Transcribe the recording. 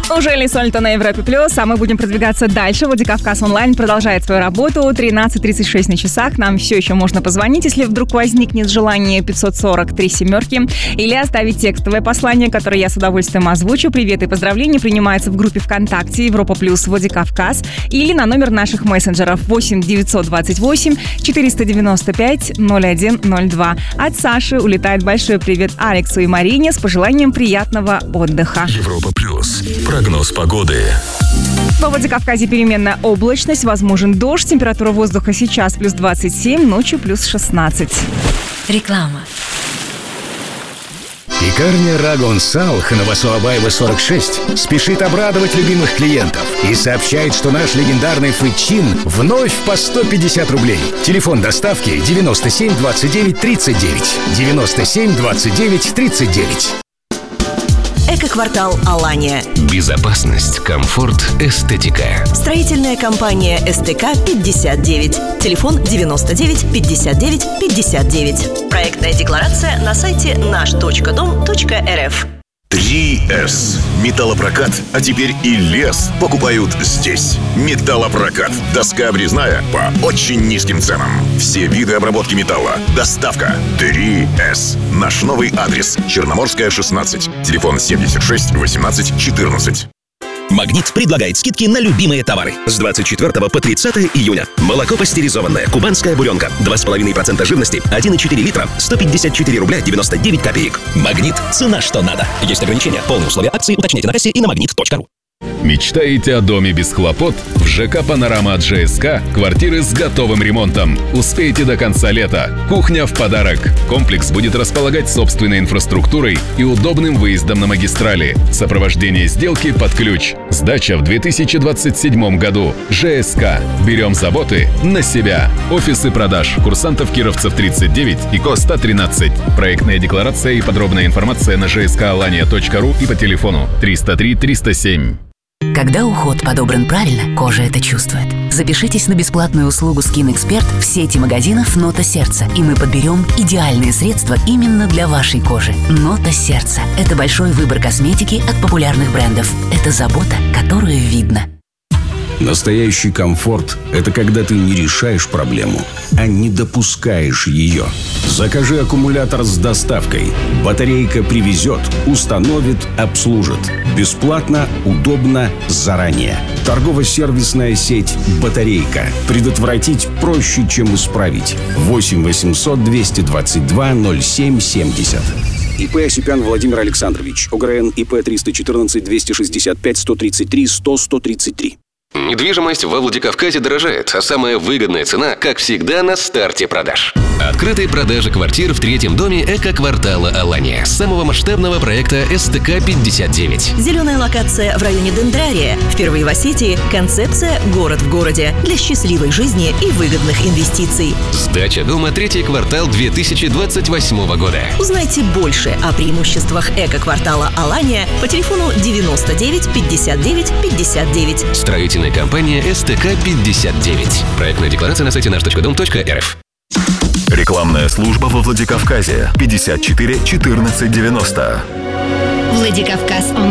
Уже Лисольта на Европе Плюс, а мы будем продвигаться дальше. Владикавказ онлайн продолжает свою работу. 13:36 на часах. Нам все еще можно позвонить, если вдруг возникнет желание, 540-37 или оставить текстовое послание, которое я с удовольствием озвучу. Привет и поздравления принимаются в группе ВКонтакте Европа Плюс Владикавказ или на номер наших мессенджеров 8 928 495 0102. От Саши улетает большой привет Алексу и Марине с пожеланием приятного отдыха. Европа Плюс. Прогноз погоды. Во Владикавказе переменная облачность, возможен дождь. Температура воздуха сейчас плюс 27, ночью плюс 16. Реклама. Пекарня Рагон Салх на Васуабаева 46 спешит обрадовать любимых клиентов и сообщает, что наш легендарный фычин вновь по 150 рублей. Телефон доставки 97 29 39. 97 29 39. Эко-квартал Алания. Безопасность, комфорт, эстетика. Строительная компания СТК-59. Телефон 99 59 59. Проектная декларация на сайте наш.дом.рф. 3С. Металлопрокат, а теперь и лес покупают здесь. Металлопрокат. Доска обрезная по очень низким ценам. Все виды обработки металла. Доставка. 3С. Наш новый адрес. Черноморская, 16. Телефон 76 18 14. «Магнит» предлагает скидки на любимые товары. С 24 по 30 июня. Молоко пастеризованное, кубанская буренка, 2,5% жирности, 1,4 литра, 154 рубля 99 копеек. «Магнит» – цена что надо. Есть ограничения. Полные условия акции уточняйте на кассе и на magnet.ru. Мечтаете о доме без хлопот? В ЖК «Панорама» от ЖСК квартиры с готовым ремонтом. Успейте до конца лета. Кухня в подарок. Комплекс будет располагать собственной инфраструктурой и удобным выездом на магистрали. Сопровождение сделки под ключ. Сдача в 2027 году. ЖСК. Берем заботы на себя. Офисы продаж. Курсантов Кировцев 39 и Коста 13. Проектная декларация и подробная информация на jskalania.ru и по телефону 303 307. Когда уход подобран правильно, кожа это чувствует. Запишитесь на бесплатную услугу Skin Expert в сети магазинов «Нота Сердца», и мы подберем идеальные средства именно для вашей кожи. «Нота Сердца» — это большой выбор косметики от популярных брендов. Это забота, которую видно. Настоящий комфорт – это когда ты не решаешь проблему, а не допускаешь ее. Закажи аккумулятор с доставкой. Батарейка привезет, установит, обслужит. Бесплатно, удобно, заранее. Торгово-сервисная сеть «Батарейка». Предотвратить проще, чем исправить. 8 800 222 07 70. ИП Осипян Владимир Александрович. ОГРН ИП 314 265 133 100 133. Недвижимость во Владикавказе дорожает, а самая выгодная цена, как всегда, на старте продаж. Открытые продажи квартир в третьем доме эко-квартала Алания, самого масштабного проекта СТК-59. Зеленая локация в районе Дендрария. Впервые в Осетии концепция «Город в городе» для счастливой жизни и выгодных инвестиций. Сдача дома третий квартал 2028 года. Узнайте больше о преимуществах эко-квартала Алания по телефону 99 59 59. Строительная компания СТК-59. Проектная декларация на сайте наш.дом.рф. Рекламная служба во Владикавказе. 54 14 90. Владикавказ